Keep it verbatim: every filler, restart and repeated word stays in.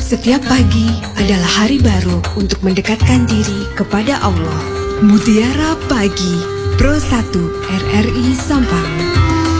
Setiap pagi adalah hari baru untuk mendekatkan diri kepada Allah. Mutiara Pagi Pro satu R R I Sampang.